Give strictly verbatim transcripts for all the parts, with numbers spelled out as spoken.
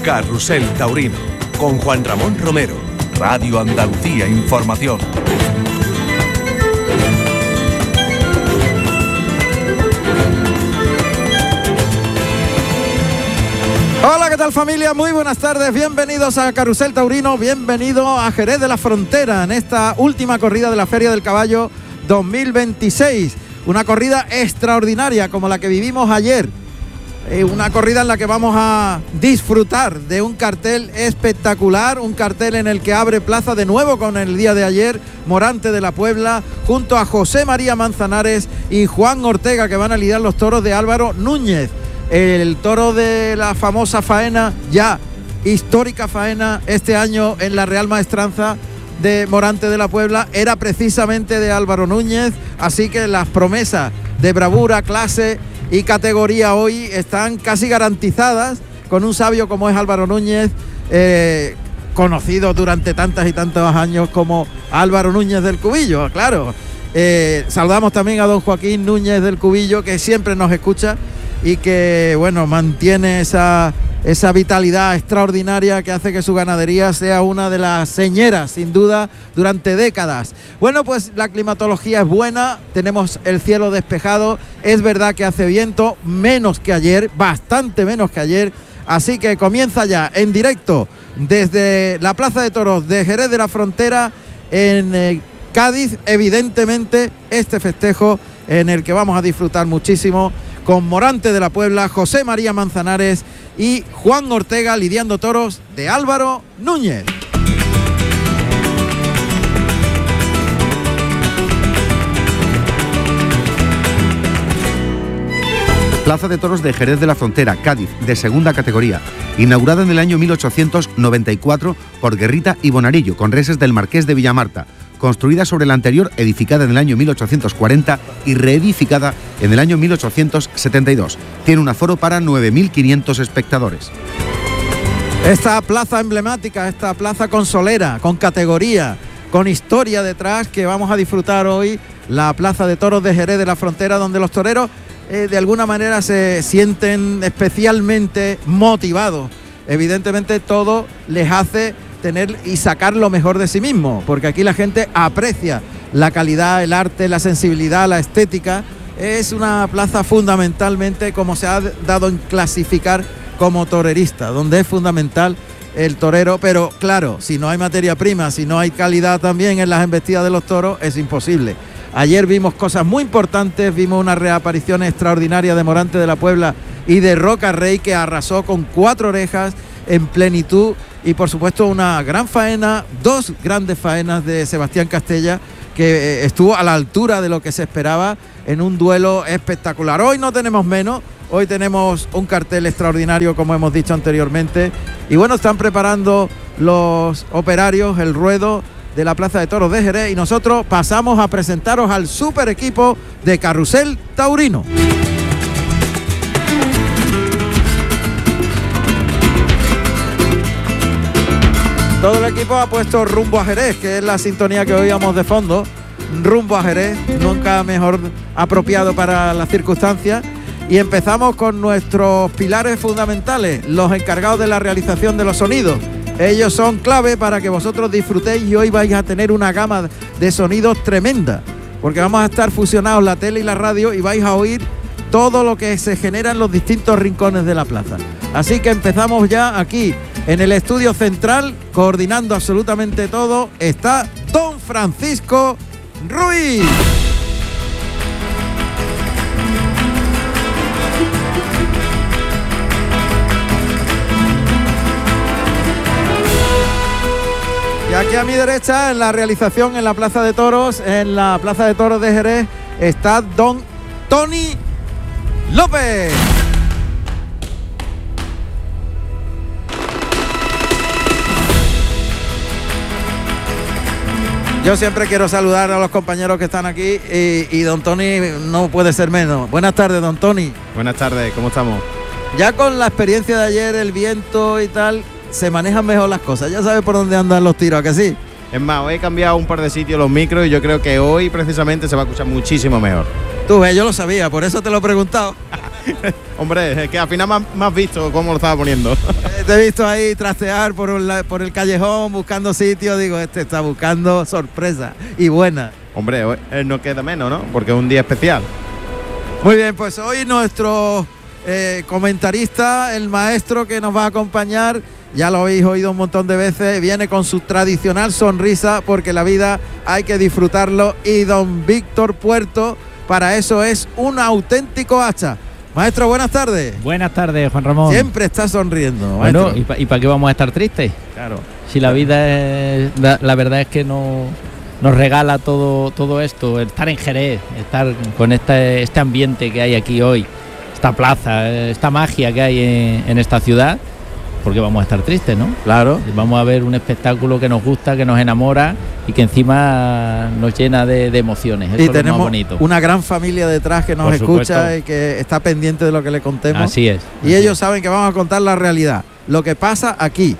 Carrusel Taurino, con Juan Ramón Romero, Radio Andalucía Información. Hola, ¿qué tal familia? Muy buenas tardes, bienvenidos a Carrusel Taurino, bienvenido a Jerez de la Frontera en esta última corrida de la Feria del Caballo dos mil veintiséis. Una corrida extraordinaria como la que vivimos ayer. Eh, una corrida en la que vamos a disfrutar de un cartel espectacular, un cartel en el que abre plaza de nuevo con el día de ayer Morante de la Puebla, junto a José María Manzanares y Juan Ortega, que van a lidiar los toros de Álvaro Núñez. El toro de la famosa faena, ya histórica faena, este año en la Real Maestranza de Morante de la Puebla, era precisamente de Álvaro Núñez, así que las promesas de bravura, clase y categoría hoy están casi garantizadas con un sabio como es Álvaro Núñez, eh, conocido durante tantas y tantos años como Álvaro Núñez del Cubillo, claro. Eh, saludamos también a don Joaquín Núñez del Cubillo, que siempre nos escucha y que, bueno, mantiene esa, esa vitalidad extraordinaria que hace que su ganadería sea una de las señeras, sin duda, durante décadas. Bueno, pues la climatología es buena, tenemos el cielo despejado, es verdad que hace viento, menos que ayer, bastante menos que ayer, así que comienza ya en directo desde la Plaza de Toros de Jerez de la Frontera en eh, Cádiz, evidentemente, este festejo en el que vamos a disfrutar muchísimo con Morante de la Puebla, José María Manzanares y Juan Ortega lidiando toros de Álvaro Núñez. Plaza de Toros de Jerez de la Frontera, Cádiz, de segunda categoría, inaugurada en el año mil ochocientos noventa y cuatro por Guerrita y Bonarillo, con reses del Marqués de Villamarta, construida sobre la anterior, edificada en el año mil ochocientos cuarenta y reedificada en el año mil ochocientos setenta y dos. Tiene un aforo para nueve mil quinientos espectadores. Esta plaza emblemática, esta plaza consolera, con categoría, con historia detrás, que vamos a disfrutar hoy, la Plaza de Toros de Jerez de la Frontera, donde los toreros eh, de alguna manera se sienten especialmente motivados. Evidentemente todo les hace tener y sacar lo mejor de sí mismo, porque aquí la gente aprecia la calidad, el arte, la sensibilidad, la estética. Es una plaza fundamentalmente, como se ha dado en clasificar, como torerista, donde es fundamental el torero, pero claro, si no hay materia prima, si no hay calidad también en las embestidas de los toros, es imposible. Ayer vimos cosas muy importantes, vimos una reaparición extraordinaria de Morante de la Puebla y de Roca Rey, que arrasó con cuatro orejas en plenitud, y por supuesto una gran faena, dos grandes faenas de Sebastián Castella, que eh, estuvo a la altura de lo que se esperaba en un duelo espectacular. Hoy no tenemos menos, hoy tenemos un cartel extraordinario, como hemos dicho anteriormente, y bueno, están preparando los operarios el ruedo de la Plaza de Toros de Jerez, y nosotros pasamos a presentaros al super equipo de Carrusel Taurino. Todo el equipo ha puesto rumbo a Jerez, que es la sintonía que oíamos de fondo. Rumbo a Jerez, nunca mejor apropiado para las circunstancias. Y empezamos con nuestros pilares fundamentales, los encargados de la realización de los sonidos. Ellos son clave para que vosotros disfrutéis, y hoy vais a tener una gama de sonidos tremenda, porque vamos a estar fusionados la tele y la radio, y vais a oír todo lo que se genera en los distintos rincones de la plaza. Así que empezamos ya aquí en el estudio central, coordinando absolutamente todo, está don Francisco Ruiz. Y aquí a mi derecha, en la realización en la Plaza de Toros, en la Plaza de Toros de Jerez, está don Tony López. Yo siempre quiero saludar a los compañeros que están aquí, y, y don Tony no puede ser menos. Buenas tardes, don Tony. Buenas tardes, ¿cómo estamos? Ya con la experiencia de ayer, el viento y tal, se manejan mejor las cosas. Ya sabes por dónde andan los tiros, ¿a que sí? Es más, hoy he cambiado un par de sitios los micros y yo creo que hoy precisamente se va a escuchar muchísimo mejor. Tú ves, yo lo sabía, por eso te lo he preguntado. Hombre, es que al final me has, me has visto cómo lo estaba poniendo. Eh, Te he visto ahí trastear por, un la- por el callejón, buscando sitio. Digo, este está buscando sorpresa y buena. Hombre, hoy, eh, no queda menos, ¿no? Porque es un día especial. Muy bien, pues hoy nuestro eh, comentarista, el maestro que nos va a acompañar, ya lo habéis oído un montón de veces, viene con su tradicional sonrisa porque la vida hay que disfrutarlo y don Víctor Puerto para eso es un auténtico hacha. Maestro, buenas tardes. Buenas tardes, Juan Ramón. Siempre está sonriendo, Bueno, maestro. ¿y para qué vamos a estar tristes? Claro. Si la vida es, la, la verdad es que no, nos regala todo, todo esto, estar en Jerez, estar con este, este ambiente que hay aquí hoy, esta plaza, esta magia que hay en, en esta ciudad, porque vamos a estar tristes, ¿no? Claro. Vamos a ver un espectáculo que nos gusta, que nos enamora y que encima nos llena de, de emociones. Eso Y es lo más tenemos bonito. una gran familia detrás que nos Por escucha supuesto. y que está pendiente de lo que le contemos. Así es. Y así ellos es. saben que vamos a contar la realidad, lo que pasa aquí.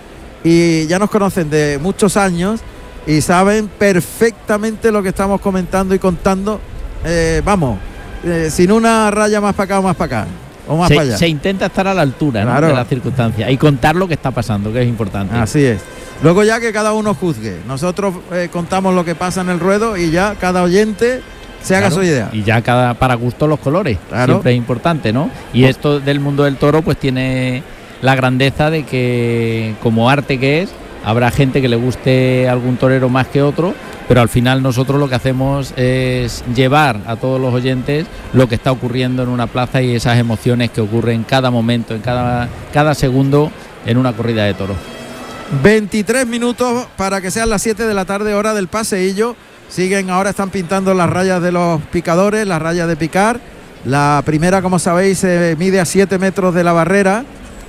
Y ya nos conocen de muchos años y saben perfectamente lo que estamos comentando y contando. Eh, vamos, eh, sin una raya más para acá o más para acá. O más para Se, allá. se intenta estar a la altura, ¿no?, Claro. de las circunstancias y contar lo que está pasando, que es importante. Así es. Luego ya que cada uno juzgue. Nosotros eh, contamos lo que pasa en el ruedo y ya cada oyente se haga Claro, su idea. Y ya cada para gusto los colores, Claro. siempre es importante, ¿no? Y esto del mundo del toro pues tiene la grandeza de que como arte que es, habrá gente que le guste algún torero más que otro, pero al final nosotros lo que hacemos es llevar a todos los oyentes lo que está ocurriendo en una plaza y esas emociones que ocurren en cada momento, en cada, cada segundo en una corrida de toros. veintitrés minutos para que sean las siete de la tarde, hora del paseillo. Siguen ahora, están pintando las rayas de los picadores, las rayas de picar. La primera, como sabéis, se mide a siete metros de la barrera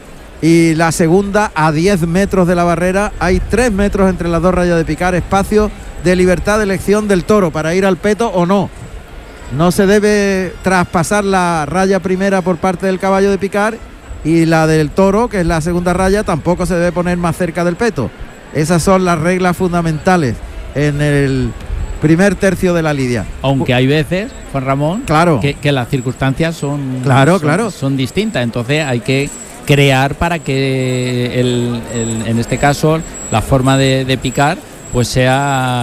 y la segunda a diez metros de la barrera. Hay tres metros entre las dos rayas de picar, espacio de libertad de elección del toro para ir al peto o no. No se debe traspasar la raya primera por parte del caballo de picar y la del toro, que es la segunda raya, tampoco se debe poner más cerca del peto. Esas son las reglas fundamentales en el primer tercio de la lidia. Aunque hay veces, Juan Ramón, Claro. que, que las circunstancias son, Claro, son, claro. son distintas, entonces hay que crear para que el, el- en este caso la forma de, de picar pues sea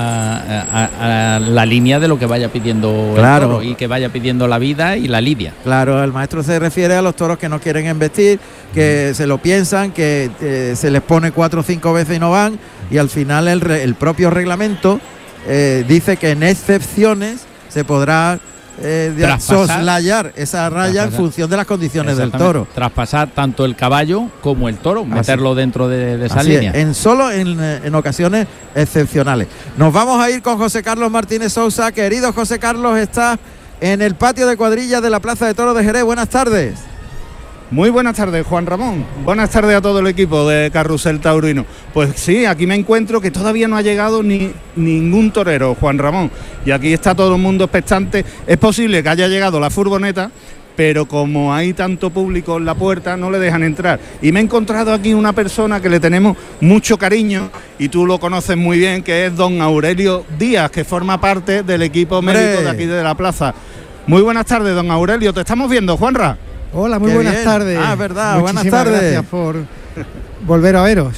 a, a- a la línea de lo que vaya pidiendo Claro. el toro y que vaya pidiendo la vida y la lidia. Claro, el maestro se refiere a los toros que no quieren embestir, que se lo piensan, que eh, se les pone cuatro o cinco veces y no van, y al final el, re- el propio reglamento eh, dice que en excepciones se podrá eh, de- Traspasar. soslayar esa raya en Traspasar. función de las condiciones del Exactamente. toro. Traspasar tanto el caballo como el toro, meterlo dentro de, de esa Así es, línea. en solo en, eh, en ocasiones excepcionales. Nos vamos a ir con José Carlos Martínez Sousa. Querido José Carlos, está en el patio de cuadrillas de la Plaza de Toros de Jerez. Buenas tardes. Muy buenas tardes, Juan Ramón. Buenas tardes a todo el equipo de Carrusel Taurino. Pues sí, aquí me encuentro que todavía no ha llegado ni ningún torero, Juan Ramón. Y aquí está todo el mundo expectante. Es posible que haya llegado la furgoneta, pero como hay tanto público en la puerta, no le dejan entrar. Y me he encontrado aquí una persona que le tenemos mucho cariño, y tú lo conoces muy bien, que es don Aurelio Díaz, que forma parte del equipo ¡Hombre! médico de aquí de la plaza. Muy buenas tardes, don Aurelio. Te estamos viendo, Juanra. Hola, muy Qué buenas bien. tardes. Ah, verdad, buenas Muchísimas tardes. Gracias por volver a veros.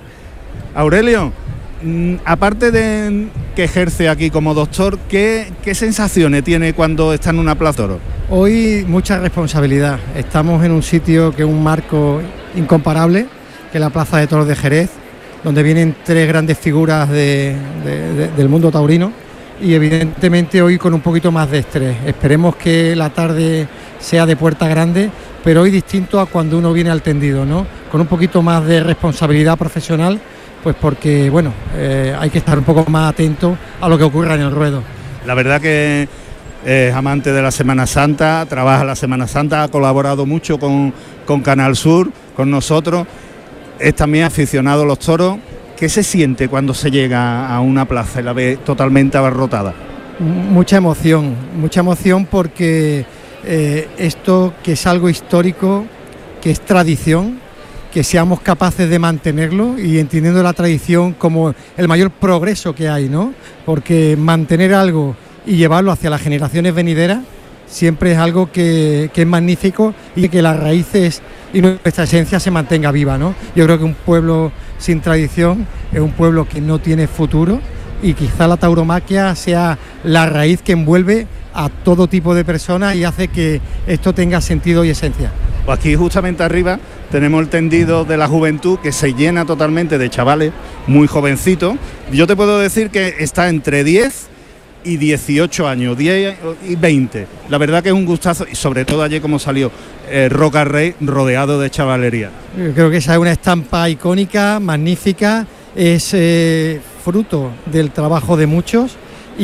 Aurelio, mm, aparte de que ejerce aquí como doctor, ¿qué, qué sensaciones tiene cuando está en una plaza de toros? Hoy mucha responsabilidad. Estamos en un sitio que es un marco incomparable, que es la Plaza de Toros de Jerez, donde vienen tres grandes figuras de- de- de- del mundo taurino, y evidentemente hoy con un poquito más de estrés. Esperemos que la tarde sea de puerta grande, pero hoy distinto a cuando uno viene al tendido, ¿no? Con un poquito más de responsabilidad profesional, pues porque, bueno, eh, hay que estar un poco más atento a lo que ocurra en el ruedo. La verdad que es amante de la Semana Santa, trabaja la Semana Santa, ha colaborado mucho con, con Canal Sur, con nosotros, es también aficionado a los toros. ¿Qué se siente cuando se llega a una plaza y la ve totalmente abarrotada? Mucha emoción, mucha emoción porque eh, esto que es algo histórico, que es tradición, que seamos capaces de mantenerlo y entendiendo la tradición como el mayor progreso que hay, ¿no? Porque mantener algo y llevarlo hacia las generaciones venideras siempre es algo que, que es magnífico y que las raíces y nuestra esencia se mantenga viva, ¿no? Yo creo que un pueblo sin tradición es un pueblo que no tiene futuro y quizá la tauromaquia sea la raíz que envuelve a todo tipo de personas y hace que esto tenga sentido y esencia. Aquí justamente arriba tenemos el tendido de la juventud que se llena totalmente de chavales muy jovencitos. Yo te puedo decir que está entre diez y dieciocho años, diez y veinte. La verdad que es un gustazo y sobre todo ayer como salió eh, Roca Rey rodeado de chavalería. Yo creo que esa es una estampa icónica, magnífica, es eh, fruto del trabajo de muchos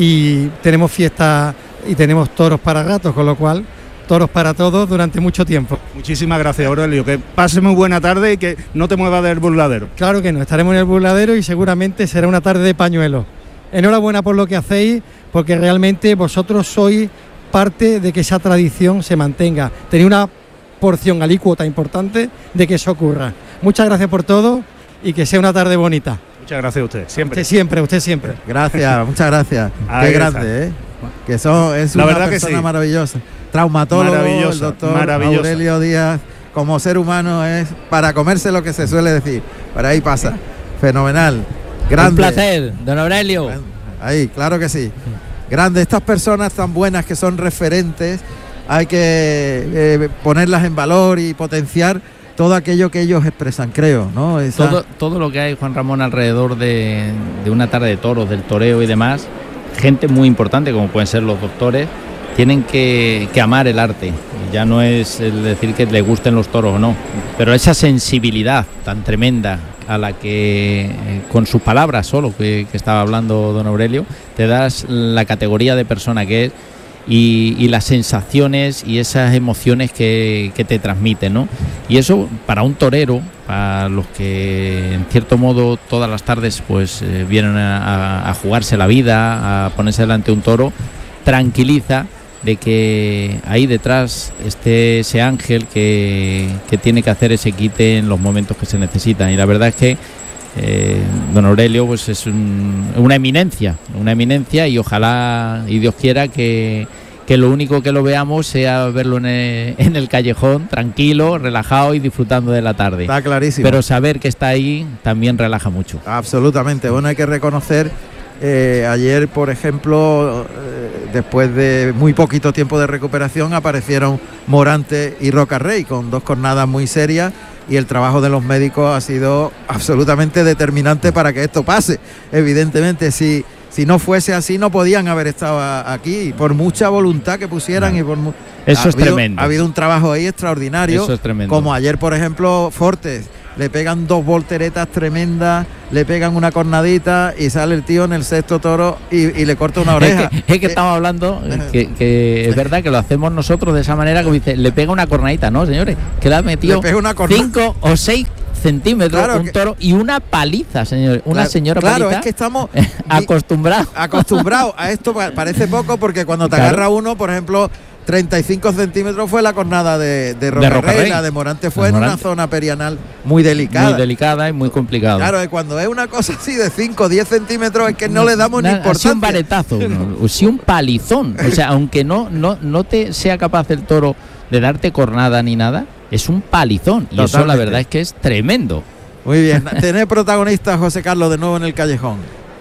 y tenemos fiesta y tenemos toros para ratos, con lo cual toros para todos durante mucho tiempo. Muchísimas gracias, Aurelio, que pase muy buena tarde y que no te muevas del burladero. Claro que no, estaremos en el burladero y seguramente será una tarde de pañuelos. Enhorabuena por lo que hacéis, porque realmente vosotros sois parte de que esa tradición se mantenga. Tenéis una porción alícuota importante de que eso ocurra. Muchas gracias por todo y que sea una tarde bonita. Muchas gracias a usted, siempre. Usted siempre, usted siempre. Gracias, muchas gracias. Ahí Qué está. grande, ¿eh? Que son, es La una verdad que persona sí. maravillosa. Traumatólogo, Maravillosa, el doctor maravillosa. Aurelio Díaz, como ser humano es para comerse lo que se suele decir. Por ahí pasa. Fenomenal. Grande. Un placer, don Aurelio. Ahí, claro que sí. Grande. Estas personas tan buenas que son referentes, hay que eh, ponerlas en valor y potenciar todo aquello que ellos expresan, creo, ¿no? Esa... Todo, todo lo que hay, Juan Ramón, alrededor de, de una tarde de toros, del toreo y demás, gente muy importante, como pueden ser los doctores, tienen que, que amar el arte. Ya no es el decir que les gusten los toros o no, pero esa sensibilidad tan tremenda a la que, eh, con sus palabras solo, que, que estaba hablando don Aurelio, te das la categoría de persona que es y, y las sensaciones y esas emociones que, que te transmiten, ¿no? Y eso para un torero, para los que en cierto modo todas las tardes pues eh, vienen a, a jugarse la vida, a ponerse delante de un toro, tranquiliza de que ahí detrás esté ese ángel que, que tiene que hacer ese quite en los momentos que se necesitan. Y la verdad es que eh, don Aurelio pues es un, una eminencia, una eminencia y ojalá y Dios quiera que, que lo único que lo veamos sea verlo en el, en el callejón, tranquilo, relajado y disfrutando de la tarde. Está clarísimo. Pero saber que está ahí también relaja mucho. Absolutamente. Bueno, hay que reconocer, eh, ayer, por ejemplo, eh, después de muy poquito tiempo de recuperación, aparecieron Morante y Roca Rey con dos cornadas muy serias y el trabajo de los médicos ha sido absolutamente determinante para que esto pase. Evidentemente, si, si no fuese así, no podían haber estado a, aquí, por mucha voluntad que pusieran. No. y por mu- Eso ha es habido, tremendo. Ha habido un trabajo ahí extraordinario. Eso es tremendo. Como ayer, por ejemplo, Fortes. Le pegan dos volteretas tremendas, le pegan una cornadita y sale el tío en el sexto toro y, y le corta una oreja. Es que, es que estamos hablando, que, que es verdad que lo hacemos nosotros de esa manera, como dice, le pega una cornadita, ¿no, señores? Que le ha metido cinco o seis centímetros claro un que, toro y una paliza, señores. Una claro, señora claro, paliza. es que estamos acostumbrados. Acostumbrados a esto, parece poco, porque cuando te claro. agarra uno, por ejemplo, treinta y cinco centímetros fue la cornada de, de Roca, la de Morante fue de en Morante. Una zona perianal muy delicada. Muy delicada y muy complicada. Claro, y cuando es una cosa así de cinco o diez centímetros es que no, no le damos na, ni importancia. Sí, un varetazo, no, sí un palizón. O sea, aunque no, no, no te sea capaz el toro de darte cornada ni nada, es un palizón. Y Totalmente. Eso la verdad es que es tremendo. Muy bien. Tener protagonista José Carlos de nuevo en el callejón.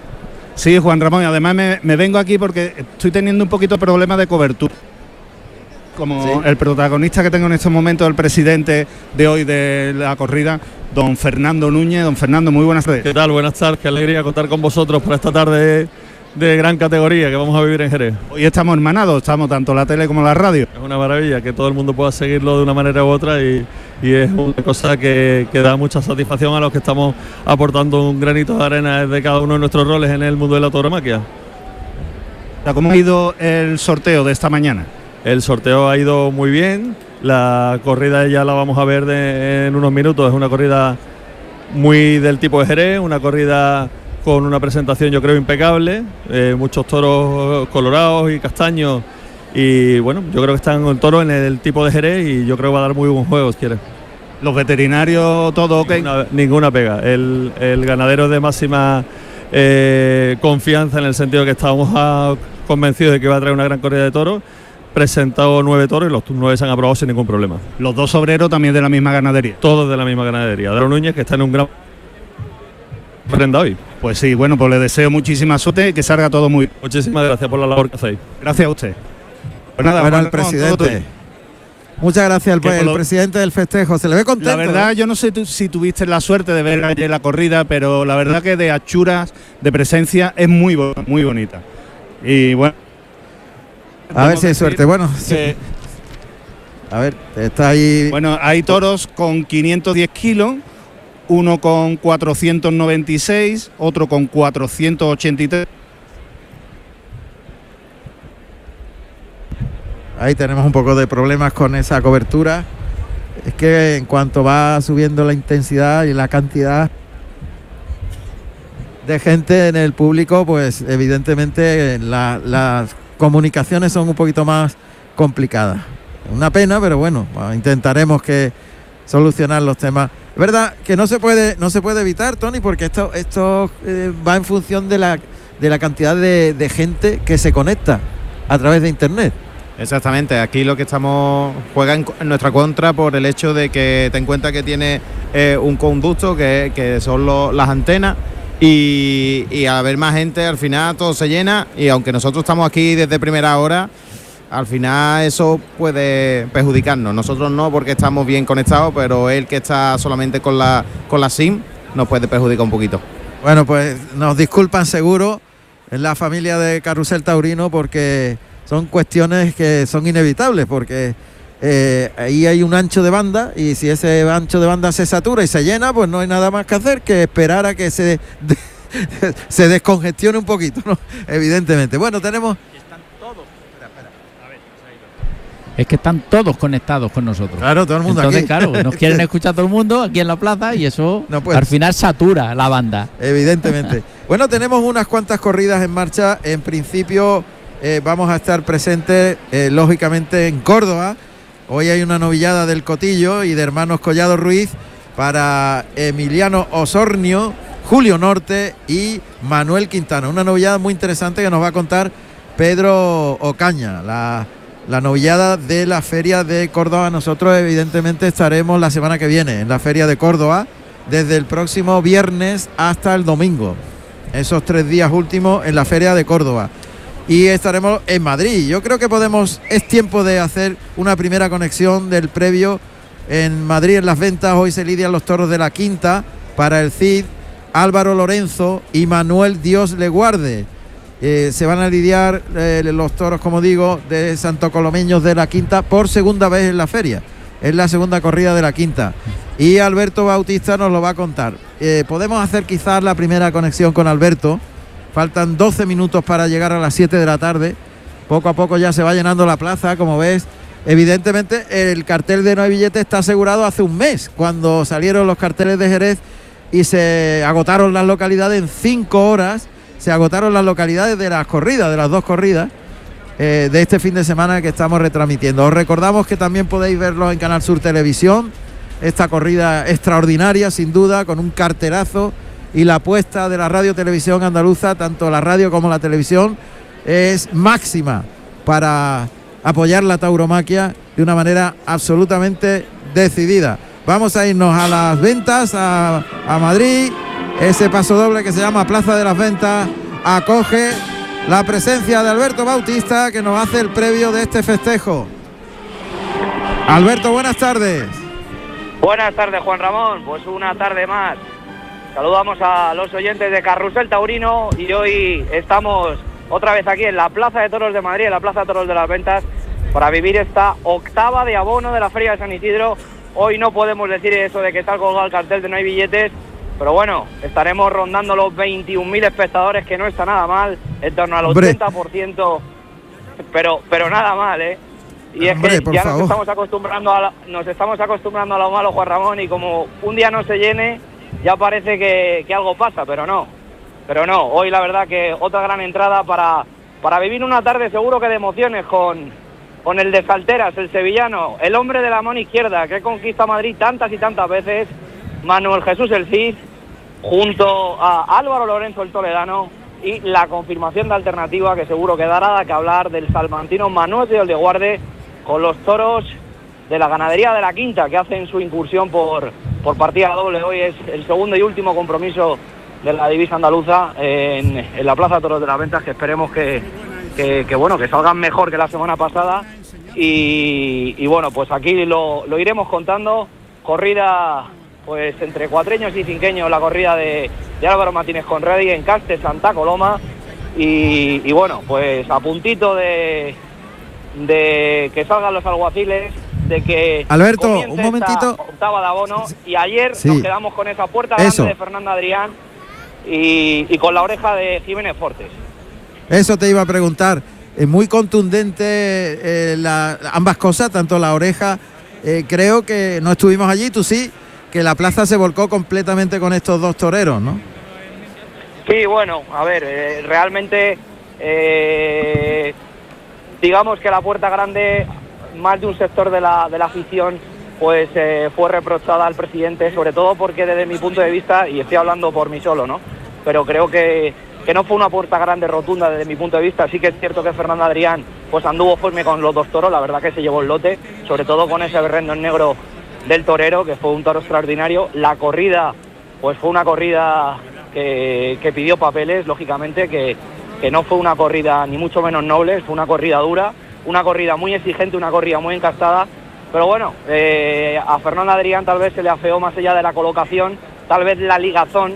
Sí, Juan Ramón, y además me, me vengo aquí porque estoy teniendo un poquito de problema de cobertura. Como ¿Sí? el protagonista que tengo en estos momentos, el presidente de hoy de la corrida, don Fernando Núñez. Don Fernando, muy buenas tardes. ¿Qué tal? Buenas tardes, qué alegría contar con vosotros para esta tarde de gran categoría que vamos a vivir en Jerez. Hoy estamos hermanados, estamos tanto la tele como la radio. Es una maravilla que todo el mundo pueda seguirlo de una manera u otra y, y es una cosa que, que da mucha satisfacción a los que estamos aportando un granito de arena de cada uno de nuestros roles en el mundo de la tauromaquia. ¿Cómo ha ido el sorteo de esta mañana? El sorteo ha ido muy bien, la corrida ya la vamos a ver de, en unos minutos, es una corrida muy del tipo de Jerez, una corrida con una presentación yo creo impecable, eh, muchos toros colorados y castaños y bueno, yo creo que están el toro en el tipo de Jerez y yo creo que va a dar muy buen juego si quieres. ¿Los veterinarios todo ok? Ninguna, ninguna pega, el, el ganadero de máxima eh, confianza en el sentido de que estábamos a, convencidos de que va a traer una gran corrida de toros. presentado nueve toros y los nueve se han aprobado sin ningún problema. Los dos obreros también de la misma ganadería. Todos de la misma ganadería. Daro Núñez, que está en un gran prenda hoy. Pues sí, bueno, pues le deseo muchísima suerte y que salga todo muy bien. Muchísimas gracias por la labor que hacéis. Gracias a usted. Pues nada, bueno, Juan el Ramón, presidente. Muchas gracias al el lo, presidente del festejo. Se le ve contento. La verdad, ¿eh? yo no sé tu, si tuviste la suerte de ver ayer la corrida, pero la verdad que de achuras, de presencia, es muy, muy bonita. Y bueno. A ver si hay suerte. Bueno, sí. A ver, está ahí. Bueno, hay toros con quinientos diez kilos, uno con cuatrocientos noventa y seis, otro con cuatrocientos ochenta y tres. Ahí tenemos un poco de problemas con esa cobertura. Es que en cuanto va subiendo la intensidad y la cantidad de gente en el público, pues evidentemente la, las comunicaciones son un poquito más complicadas. Una pena, pero bueno, intentaremos que solucionar los temas. Es verdad que no se puede, no se puede evitar, Tony, porque esto, esto eh, va en función de la, de la cantidad de, de gente que se conecta a través de internet. Exactamente, aquí lo que estamos juega en, en nuestra contra por el hecho de que ten en cuenta que tiene eh, un conducto que, que son lo, las antenas y, y al haber más gente al final todo se llena y aunque nosotros estamos aquí desde primera hora, al final eso puede perjudicarnos. Nosotros no porque estamos bien conectados, pero él que está solamente con la, con la SIM nos puede perjudicar un poquito. Bueno, pues nos disculpan seguro en la familia de Carrusel Taurino porque son cuestiones que son inevitables, porque eh, ahí hay un ancho de banda y si ese ancho de banda se satura y se llena, pues no hay nada más que hacer que esperar a que se, de, se descongestione un poquito, ¿no? Evidentemente. Bueno, tenemos... Están todos... Espera, espera. A ver, es que están todos conectados con nosotros. Claro, todo el mundo. Entonces, aquí. claro, nos quieren escuchar todo el mundo aquí en la plaza y eso no puede al final satura la banda. Evidentemente. Bueno, tenemos unas cuantas corridas en marcha. En principio... Eh, vamos a estar presentes, eh, lógicamente, en Córdoba. Hoy hay una novillada del Cotillo y de hermanos Collado Ruiz para Emiliano Osornio, Julio Norte y Manuel Quintana. Una novillada muy interesante que nos va a contar Pedro Ocaña, la, la novillada de la Feria de Córdoba. Nosotros, evidentemente, estaremos la semana que viene en la Feria de Córdoba, desde el próximo viernes hasta el domingo. Esos tres días últimos en la Feria de Córdoba. Y estaremos en Madrid. Yo creo que podemos, es tiempo de hacer una primera conexión del previo en Madrid en las ventas. Hoy se lidian los toros de la quinta para el Cid, Álvaro Lorenzo y Manuel Dios le guarde. Eh, se van a lidiar eh, los toros, como digo, de Santo Colomeños de la quinta por segunda vez en la feria. Es la segunda corrida de la quinta. Y Alberto Bautista nos lo va a contar. Eh, podemos hacer quizás la primera conexión con Alberto. Faltan doce minutos para llegar a las siete de la tarde. Poco a poco ya se va llenando la plaza, como ves. Evidentemente el cartel de No hay billete está asegurado hace un mes, cuando salieron los carteles de Jerez y se agotaron las localidades en cinco horas. Se agotaron las localidades de las corridas, de las dos corridas eh, de este fin de semana que estamos retransmitiendo. Os recordamos que también podéis verlo en Canal Sur Televisión. Esta corrida extraordinaria, sin duda, con un cartelazo. Y la apuesta de la radio televisión andaluza, tanto la radio como la televisión, es máxima para apoyar la tauromaquia de una manera absolutamente decidida. Vamos a irnos a las ventas, a, a Madrid. Ese paso doble que se llama Plaza de las Ventas acoge la presencia de Alberto Bautista, que nos hace el previo de este festejo. Alberto, buenas tardes. Buenas tardes, Juan Ramón. Pues una tarde más. Saludamos a los oyentes de Carrusel Taurino y hoy estamos otra vez aquí en la Plaza de Toros de Madrid, en la Plaza de Toros de las Ventas, para vivir esta octava de abono de la Feria de San Isidro. Hoy no podemos decir eso de que está colgado el cartel de No hay billetes, pero bueno, estaremos rondando los veintiún mil espectadores, que no está nada mal, en torno al Hombre. ochenta por ciento, pero, pero nada mal, ¿eh? Y Hombre, es que ya nos estamos acostumbrando a la, nos estamos acostumbrando a lo malo, Juan Ramón, y como un día no se llene, ya parece que, que algo pasa, pero no, pero no, hoy la verdad que otra gran entrada para, para vivir una tarde seguro que de emociones con, con el de Salteras, el sevillano, el hombre de la mano izquierda que conquista Madrid tantas y tantas veces, Manuel Jesús el Cid, junto a Álvaro Lorenzo el toledano, y la confirmación de alternativa que seguro que dará que hablar del salmantino Manuel de Leguarde con los toros de la ganadería de la Quinta, que hacen su incursión por, por partida doble. Hoy es el segundo y último compromiso de la divisa andaluza en, en la Plaza de Toros de las Ventas, que esperemos que, que, que bueno, que salgan mejor que la semana pasada. Y, y bueno, pues aquí lo, lo iremos contando. Corrida pues entre cuatreños y cinqueños, la corrida de, de Álvaro Martínez Conradi en Caste, Santa Coloma. Y, y bueno, pues a puntito de, de que salgan los alguaciles, de que Alberto, un momentito, octava de abono, y ayer sí. nos quedamos con esa puerta grande Eso. de Fernando Adrián y, y con la oreja de Jiménez Fortes. Eso te iba a preguntar. Es muy contundente eh, la, ambas cosas, tanto la oreja, eh, creo que no estuvimos allí, tú sí, que la plaza se volcó completamente con estos dos toreros, ¿no? Sí, bueno, a ver, eh, realmente eh, digamos que la puerta grande, más de un sector de la, de la afición, pues eh, fue reprochada al presidente, sobre todo porque desde mi punto de vista, y estoy hablando por mí solo, ¿no? Pero creo que, que no fue una puerta grande rotunda desde mi punto de vista. Sí que es cierto que Fernando Adrián pues anduvo firme con los dos toros, la verdad que se llevó el lote, sobre todo con ese berrendo en negro del torero, que fue un toro extraordinario. La corrida, pues fue una corrida que, que pidió papeles, lógicamente, que, que no fue una corrida ni mucho menos noble, fue una corrida dura, una corrida muy exigente, una corrida muy encastada, pero bueno, eh, a Fernando Adrián tal vez se le afeó más allá de la colocación, tal vez la ligazón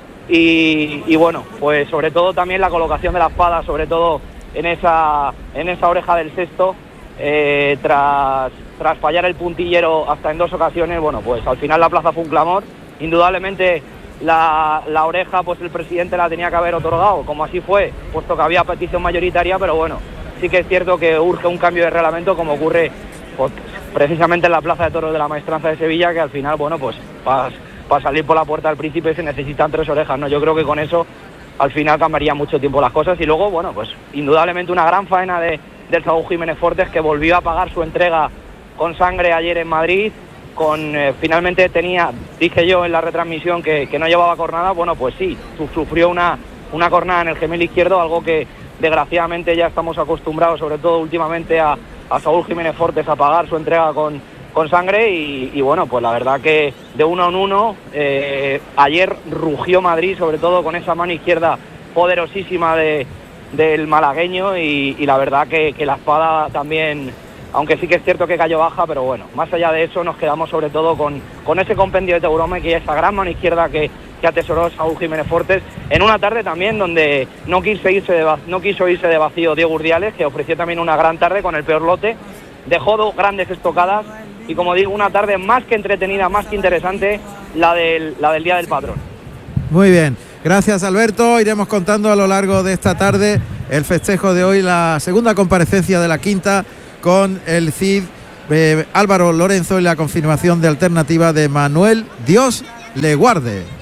y, y bueno, pues sobre todo también la colocación de la espada, sobre todo en esa, en esa oreja del sexto, eh, tras, tras fallar el puntillero hasta en dos ocasiones. Bueno, pues al final la plaza fue un clamor, indudablemente la, la oreja pues el presidente la tenía que haber otorgado, como así fue, puesto que había petición mayoritaria, pero bueno, sí que es cierto que urge un cambio de reglamento, como ocurre pues, precisamente en la Plaza de Toros de la Maestranza de Sevilla, que al final, bueno, pues para pa salir por la Puerta del Príncipe se necesitan tres orejas, ¿no? Yo creo que con eso al final cambiaría mucho tiempo las cosas. Y luego, bueno, pues indudablemente una gran faena de, del Saúl Jiménez Fortes, que volvió a pagar su entrega con sangre ayer en Madrid, con eh, finalmente tenía, dije yo en la retransmisión que, que no llevaba cornada. Bueno, pues sí, sufrió una, una cornada en el gemelo izquierdo, algo que desgraciadamente ya estamos acostumbrados, sobre todo últimamente, a, a Saúl Jiménez Fortes a pagar su entrega con, con sangre. Y, y bueno, pues la verdad que de uno en uno, eh, ayer rugió Madrid, sobre todo con esa mano izquierda poderosísima de, del malagueño, y, y la verdad que, que la espada también, aunque sí que es cierto que cayó baja, pero bueno, más allá de eso nos quedamos sobre todo con, con ese compendio de Taurome, que es esa gran mano izquierda que, que atesoró Saúl Jiménez Fortes, en una tarde también donde no quiso irse de, no quiso irse de vacío Diego Urdiales, que ofreció también una gran tarde con el peor lote, dejó dos grandes estocadas, y como digo, una tarde más que entretenida, más que interesante, la del, la del Día del Patrón. Muy bien, gracias Alberto. Iremos contando a lo largo de esta tarde el festejo de hoy, la segunda comparecencia de la Quinta con el Cid eh, Álvaro Lorenzo y la confirmación de alternativa de Manuel Dios le guarde.